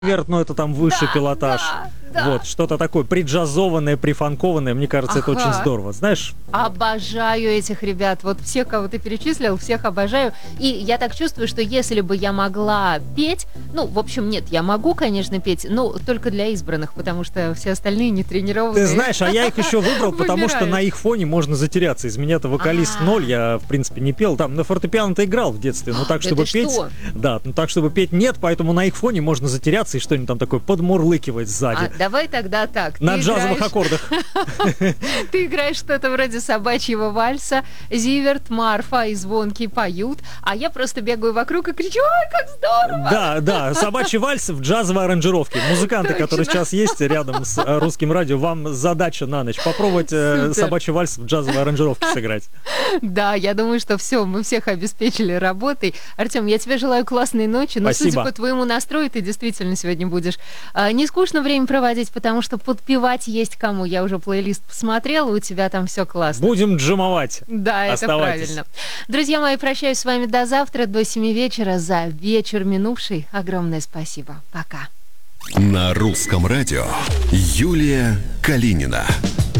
Верт, но это там высший пилотаж. Да. Вот, что-то такое приджазованное, прифанкованное. Мне кажется, это очень здорово. Знаешь... Обожаю этих ребят. Вот всех, кого ты перечислил, всех обожаю. И я так чувствую, что если бы я могла петь... Ну, в общем, нет, я могу, конечно, петь, но только для избранных, потому что все остальные не тренированные. Ты знаешь, а я их еще выбрал, потому что на их фоне можно затеряться. Из меня-то вокалист ноль, я, в принципе, не пел. Там на фортепиано-то играл в детстве, но так, чтобы петь... Да, ну так, чтобы петь, нет, поэтому на их фоне можно затеряться и что-нибудь там такое подмурлыкивать сзади. Давай тогда так. На джазовых аккордах. Ты играешь что-то вроде собачьего вальса, Зиверт, Марфа и Звонкий поют, а я просто бегаю вокруг и кричу: ой, как здорово! Да, собачий вальс в джазовой аранжировке. Музыканты, которые сейчас есть рядом с Русским радио, вам задача на ночь попробовать собачий вальс в джазовой аранжировке сыграть. Да, я думаю, что все, мы всех обеспечили работой. Артем, я тебе желаю классной ночи, но судя по твоему настрою, ты действительно сегодня будешь не скучно время проводить, потому что подпевать есть кому. Я уже плейлист посмотрела, у тебя там все классно. Будем джимовать. Да, это правильно. Друзья мои, прощаюсь с вами до завтра, до 7 вечера. За вечер минувший огромное спасибо. Пока. На Русском радио Юлия Калинина.